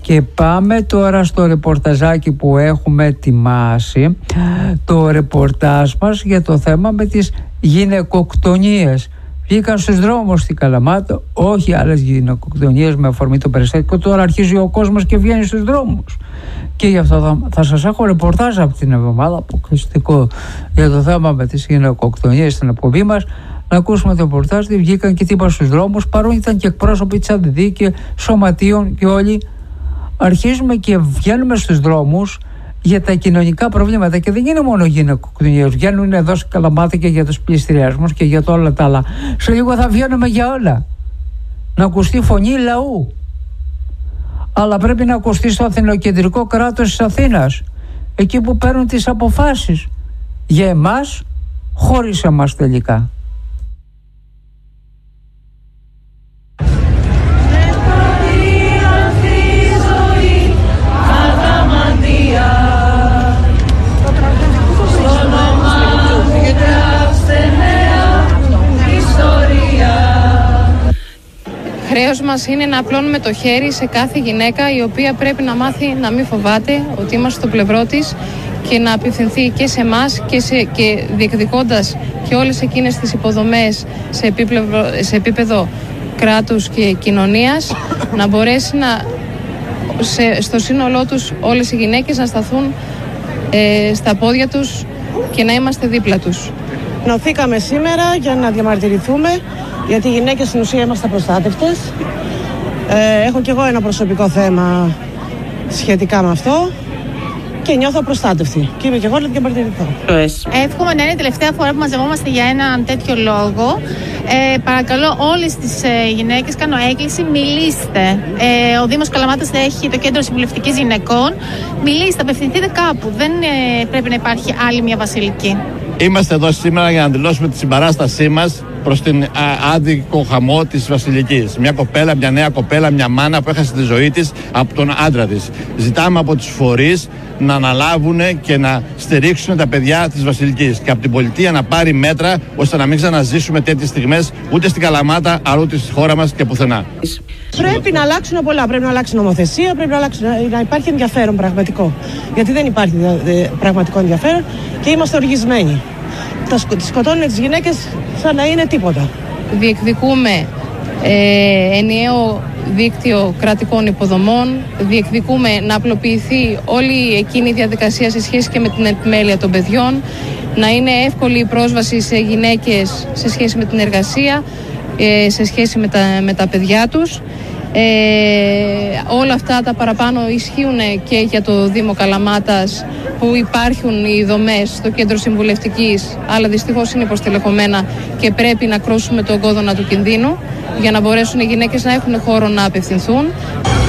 Και πάμε τώρα στο ρεπορταζάκι που έχουμε ετοιμάσει, το ρεπορτάζ μας για το θέμα με τις γυναικοκτονίες. Βγήκαν στους δρόμους στην Καλαμάτα, όχι άλλες γυναικοκτονίες με αφορμή το περιστατικό. Τώρα αρχίζει ο κόσμος και βγαίνει στους δρόμους. Και γι' αυτό θα σας έχω ρεπορτάζ από την εβδομάδα αποκλειστικό για το θέμα με τις γυναικοκτονίες στην εκπομπή μας. Να ακούσουμε το ρεπορτάζ, βγήκαν και τύπα στους δρόμους, παρόν ήταν και εκπρόσωποι της ΑΔΔ και σωματείων και όλοι. Αρχίζουμε και βγαίνουμε στους δρόμους για τα κοινωνικά προβλήματα και δεν είναι μόνο γυναικοκτονίες. Βγαίνουν εδώ στην Καλαμάτα και για τους πληστηριασμούς και για όλα τα άλλα. Σε λίγο θα βγαίνουμε για όλα. Να ακουστεί φωνή λαού. Αλλά πρέπει να ακουστεί στο αθηνοκεντρικό κράτος της Αθήνας. Εκεί που παίρνουν τις αποφάσεις. Για εμάς, χωρίς εμάς τελικά. Χρέος μας είναι να απλώνουμε το χέρι σε κάθε γυναίκα η οποία πρέπει να μάθει να μην φοβάται, ότι είμαστε στο πλευρό της και να απευθυνθεί και σε εμάς και διεκδικώντας και όλες εκείνες τις υποδομές σε επίπεδο κράτους και κοινωνίας, να μπορέσει στο σύνολό τους όλες οι γυναίκες να σταθούν στα πόδια τους και να είμαστε δίπλα τους. Ενωθήκαμε σήμερα για να διαμαρτυρηθούμε, γιατί οι γυναίκες στην ουσία είμαστε απροστάτευτες. Έχω κι εγώ ένα προσωπικό θέμα σχετικά με αυτό και νιώθω απροστάτευτη. Και είμαι κι εγώ να διαμαρτυρηθώ. Εύχομαι να είναι η τελευταία φορά που μαζευόμαστε για έναν τέτοιο λόγο. Παρακαλώ όλες τις γυναίκες, κάνω έκκληση, μιλήστε. Ο Δήμος Καλαμάτας έχει το Κέντρο Συμβουλευτικής Γυναικών. Μιλήστε, απευθυνθείτε κάπου. Δεν πρέπει να υπάρχει άλλη μια βασιλική. Είμαστε εδώ σήμερα για να δηλώσουμε τη συμπαράστασή μας προς την άδικο χαμό της Βασιλικής. Μια κοπέλα, μια νέα κοπέλα, μια μάνα που έχασε τη ζωή της από τον άντρα της. Ζητάμε από τους φορείς να αναλάβουν και να στηρίξουν τα παιδιά της Βασιλικής και από την πολιτεία να πάρει μέτρα ώστε να μην ξαναζήσουμε τέτοιες στιγμές ούτε στην Καλαμάτα, αλλά ούτε στη χώρα μας και πουθενά. Πρέπει να αλλάξουν πολλά. Πρέπει να αλλάξει νομοθεσία, πρέπει να υπάρχει ενδιαφέρον πραγματικό. Γιατί δεν υπάρχει πραγματικό ενδιαφέρον και είμαστε οργισμένοι. Τις σκοτώνουν τις γυναίκες σαν να είναι τίποτα. Διεκδικούμε ενιαίο δίκτυο κρατικών υποδομών, διεκδικούμε να απλοποιηθεί όλη εκείνη η διαδικασία σε σχέση και με την επιμέλεια των παιδιών, να είναι εύκολη η πρόσβαση σε γυναίκες σε σχέση με την εργασία, σε σχέση με τα παιδιά τους. Όλα αυτά τα παραπάνω ισχύουν και για το Δήμο Καλαμάτας, που υπάρχουν οι δομές στο Κέντρο Συμβουλευτικής, αλλά δυστυχώς είναι υποστελεχωμένα και πρέπει να κρούσουμε τον κόδωνα του κινδύνου για να μπορέσουν οι γυναίκες να έχουν χώρο να απευθυνθούν.